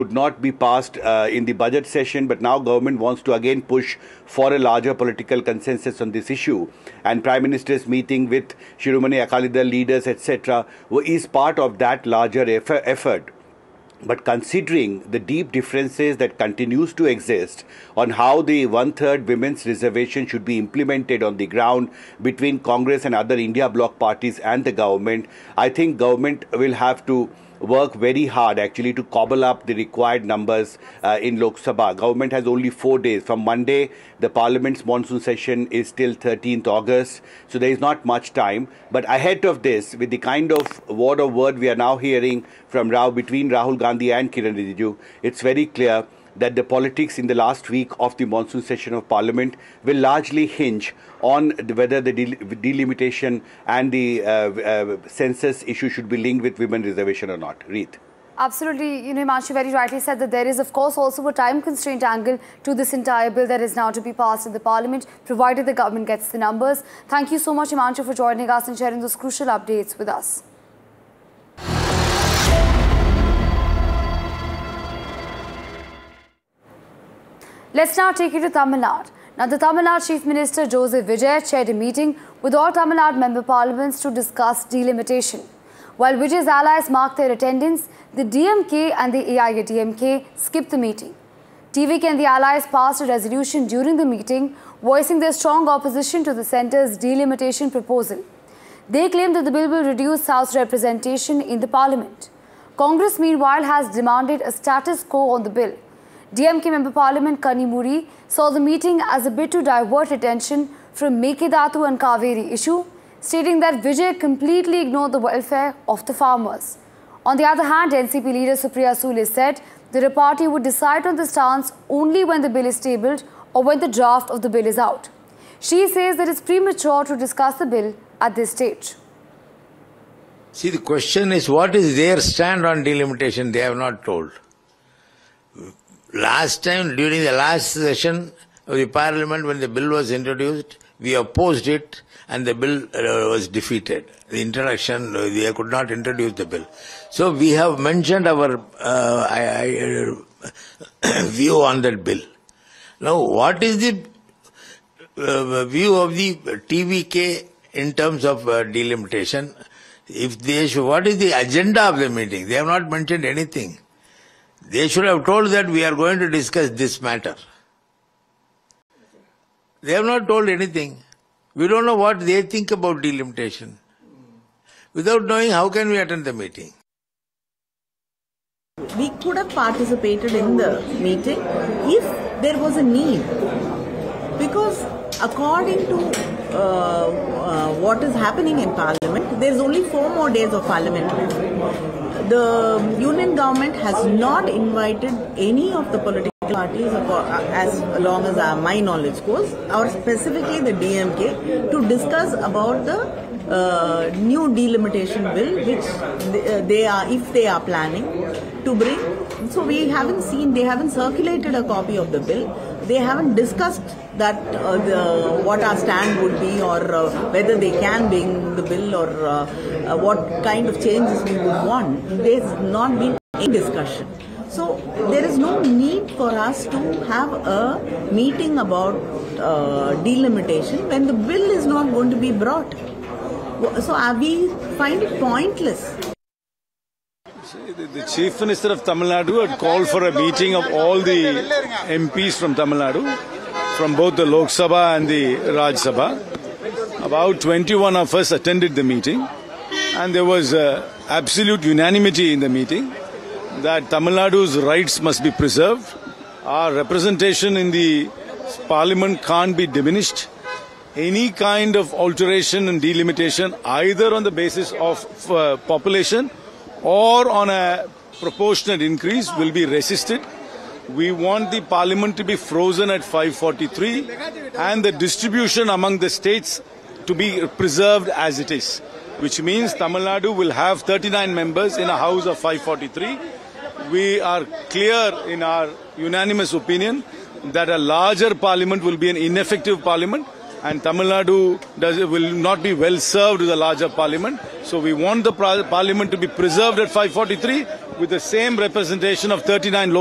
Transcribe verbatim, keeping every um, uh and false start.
would not be passed uh, in the budget session, but now government wants to again push for a larger political consensus on this issue. And Prime Minister's meeting with Shiromani Akali Dal leaders, et cetera, is part of that larger effort. But considering the deep differences that continues to exist on how the one-third women's reservation should be implemented on the ground between Congress and other India bloc parties and the government, I think government will have to work very hard actually to cobble up the required numbers uh, in Lok Sabha. Government has only four days. From Monday, the Parliament's monsoon session is till thirteenth August, so there is not much time. But ahead of this, with the kind of word of word we are now hearing from Rao between Rahul Gandhi and Kiran Rijiju, it's very clear that the politics in the last week of the monsoon session of Parliament will largely hinge on whether the del delimitation and the uh, uh, census issue should be linked with women reservation or not. Reet. Absolutely. You know, Himanshu very rightly said that there is, of course, also a time constraint angle to this entire bill that is now to be passed in the Parliament, provided the government gets the numbers. Thank you so much, Himanshu, for joining us and sharing those crucial updates with us. Let's now take you to Tamil Nadu. Now, the Tamil Nadu Chief Minister Joseph Vijay chaired a meeting with all Tamil Nadu member parliaments to discuss delimitation. While Vijay's allies marked their attendance, the D M K and the A I A D M K skipped the meeting. T V K and the allies passed a resolution during the meeting, voicing their strong opposition to the centre's delimitation proposal. They claimed that the bill will reduce South's representation in the parliament. Congress, meanwhile, has demanded a status quo on the bill. D M K Member Parliament Kanimuri saw the meeting as a bid to divert attention from Mekedatu and Kaveri issue, stating that Vijay completely ignored the welfare of the farmers. On the other hand, N C P leader Supriya Sule said that the party would decide on the stance only when the bill is tabled or when the draft of the bill is out. She says that it's premature to discuss the bill at this stage. See, the question is, what is their stand on delimitation? They have not told. Last time, during the last session of the Parliament, when the bill was introduced, we opposed it and the bill uh, was defeated. The introduction, uh, they could not introduce the bill. So we have mentioned our uh, I, I, view on that bill. Now, what is the uh, view of the T V K in terms of uh, delimitation? If they should, what is the agenda of the meeting? They have not mentioned anything. They should have told that we are going to discuss this matter. They have not told anything. We don't know what they think about delimitation. Without knowing, how can we attend the meeting? We could have participated in the meeting if there was a need. Because according to uh, uh, what is happening in Parliament, there is only four more days of parliamentary. The union government has not invited any of the political parties, as long as my knowledge goes, or specifically the D M K, to discuss about the uh, new delimitation bill, which they are, if they are planning to bring. So we haven't seen, they haven't circulated a copy of the bill. They haven't discussed that uh, the, what our stand would be, or uh, whether they can bring the bill, or uh, uh, what kind of changes we would want. There's not been any discussion. So there is no need for us to have a meeting about uh, delimitation when the bill is not going to be brought. So uh, we find it pointless. The Chief Minister of Tamil Nadu had called for a meeting of all the M Ps from Tamil Nadu, from both the Lok Sabha and the Raj Sabha. About twenty-one of us attended the meeting, and there was uh, absolute unanimity in the meeting that Tamil Nadu's rights must be preserved. Our representation in the Parliament can't be diminished. Any kind of alteration and delimitation, either on the basis of uh, population or on a proportionate increase, will be resisted. We want the Parliament to be frozen at five forty-three and the distribution among the states to be preserved as it is, which means Tamil Nadu will have thirty-nine members in a house of five forty-three. We are clear in our unanimous opinion that a larger Parliament will be an ineffective Parliament, and Tamil Nadu does, will not be well served with a larger Parliament. So we want the Parliament to be preserved at five forty-three. with the same representation of thirty-nine